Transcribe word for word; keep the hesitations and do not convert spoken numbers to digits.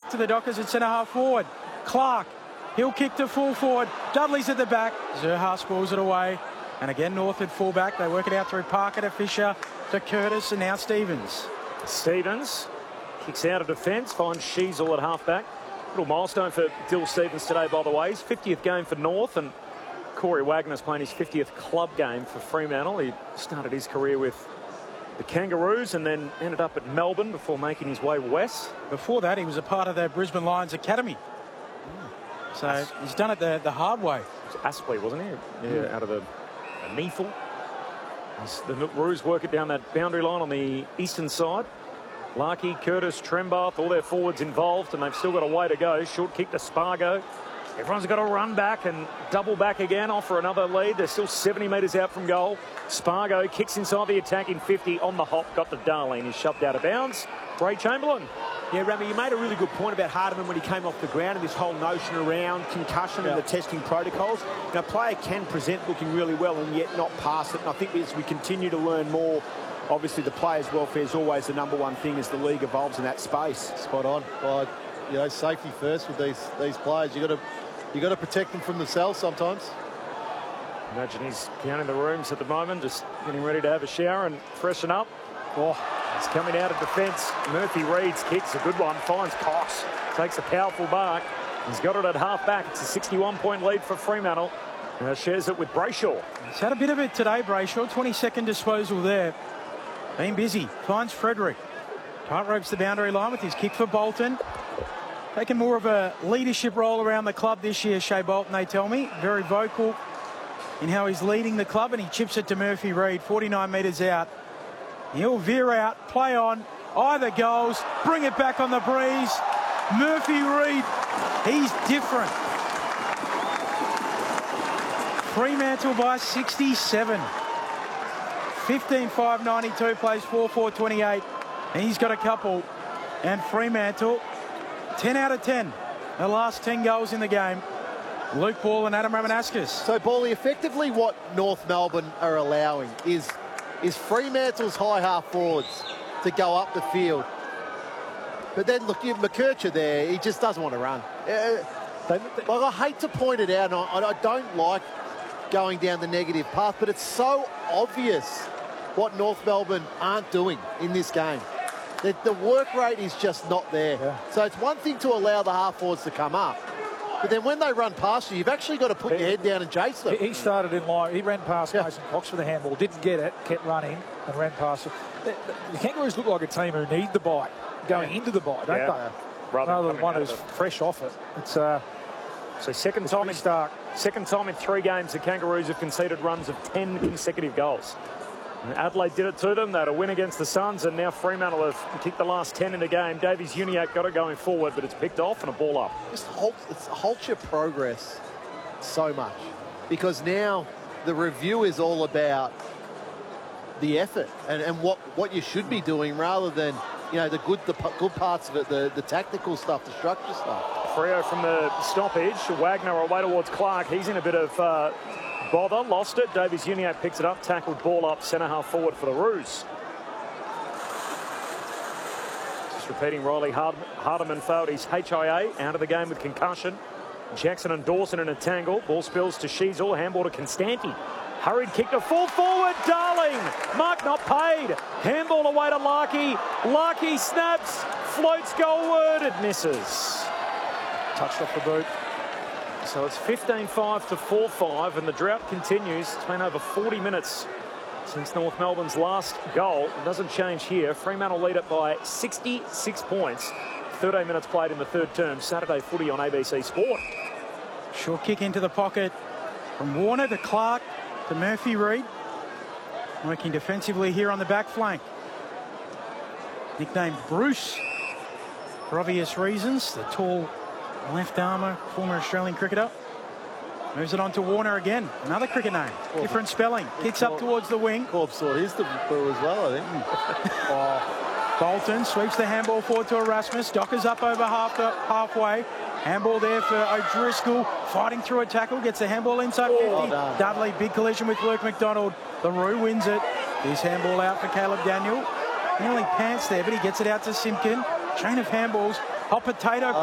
to the Dockers at centre half forward. Clark, he'll kick to full forward. Dudley's at the back. Zurhaar scores it away. And again, North at fullback. They work it out through Parker to Fisher to Curtis and now Stevens. Stevens kicks out of defence, finds Sheasel at halfback. Little milestone for Dill Stevens today, by the way. His fiftieth game for North, and Corey Wagner's playing his fiftieth club game for Fremantle. He started his career with the Kangaroos and then ended up at Melbourne before making his way west. Before that, he was a part of the Brisbane Lions Academy. Mm. So As he's done it the, the hard way. It was Aspley, wasn't he? Yeah, mm. out of the, the Neefle. As the Roos work it down that boundary line on the eastern side. Larkey, Curtis, Trembath, all their forwards involved, and they've still got a way to go. Short kick to Spargo. Everyone's got to run back and double back again, offer another lead. They're still seventy metres out from goal. Spargo kicks inside the attacking fifty on the hop. Got to Darlene. He's shoved out of bounds. Ray Chamberlain. Yeah, Rami, you made a really good point about Hardiman when he came off the ground and this whole notion around concussion yeah. and the testing protocols. Now, a player can present looking really well and yet not pass it. And I think as we continue to learn more, obviously the players' welfare is always the number one thing as the league evolves in that space. Spot on. Well, you know, safety first with these these players. You got to you got to protect them from themselves sometimes. Imagine he's down in the rooms at the moment, just getting ready to have a shower and freshen up. Oh, he's coming out of defence. Murphy Reed's kick's a good one. Finds Cox. Takes a powerful mark. He's got it at half back. It's a sixty-one point lead for Fremantle. Now shares it with Brayshaw. He's had a bit of it today, Brayshaw. twenty-second disposal there. Been busy. Finds Frederick. Tight ropes the boundary line with his kick for Bolton. Taking more of a leadership role around the club this year, Shea Bolton, they tell me. Very vocal in how he's leading the club, and he chips it to Murphy Reed, forty-nine metres out. He'll veer out, play on, either goals, bring it back on the breeze. Murphy Reed, he's different. Fremantle by sixty-seven. fifteen five ninety-two, plays four four twenty-eight. And he's got a couple. And Fremantle, ten out of ten. The last ten goals in the game. Luke Ball and Adam Ramanauskas. So, Bally, effectively what North Melbourne are allowing is, is Fremantle's high half forwards to go up the field. But then, look, you have McKercher there. He just doesn't want to run. Uh, they, they, like, I hate to point it out, and I, I don't like going down the negative path, but it's so obvious what North Melbourne aren't doing in this game. The, the work rate is just not there. Yeah. So it's one thing to allow the half forwards to come up, but then when they run past you, you've actually got to put he, your head down and chase them. He started in line. He ran past yeah. Mason Cox for the handball, didn't get it, kept running and ran past it. The, the, the Kangaroos look like a team who need the bite, going yeah. into the bite, don't yeah. they? Rather, Rather than one who's fresh off it. It's uh, so second time in Stark. Second time in three games the Kangaroos have conceded runs of ten consecutive goals. And Adelaide did it to them. They had a win against the Suns, and now Fremantle have kicked the last ten in the game. Davies Uniacke got it going forward, but it's picked off and a ball up. Just halt, it's halt your progress so much, because now the review is all about the effort and, and what, what you should be doing, rather than, you know, the good the good parts of it, the, the tactical stuff, the structure stuff. Freo from the stoppage. Wagner away towards Clark. He's in a bit of uh, bother. Lost it. Davies Uniacke picks it up. Tackled ball up. Centre half forward for the Roos. Just repeating, Riley Hard Hardiman failed his H I A. Out of the game with concussion. Jackson and Dawson in a tangle. Ball spills to Sheasel. Handball to Constanti. Hurried kick to full forward. Darling. Mark not paid. Handball away to Larkey. Larkey snaps. Floats goalward. It misses. Touched off the boot. So it's fifteen five to four five, and the drought continues. It's been over forty minutes since North Melbourne's last goal. It doesn't change here. Fremantle lead it by sixty-six points. thirteen minutes played in the third term. Saturday footy on A B C Sport. Short kick into the pocket from Warner to Clark to Murphy Reed. Working defensively here on the back flank. Nicknamed Bruce for obvious reasons. The tall left armour, former Australian cricketer. Moves it on to Warner again. Another cricket name. Corb. Different spelling. Kicks up towards the wing. Corb thought he's the boo as well, I think. oh. Bolton sweeps the handball forward to Erasmus. Dockers up over half the, halfway. Handball there for O'Driscoll. Fighting through a tackle. Gets the handball inside fifty. Oh, Dudley, big collision with Luke McDonald. The Roo wins it. His handball out for Caleb Daniel. Nearly pants there, but he gets it out to Simpkin. Chain of handballs. Hot potato.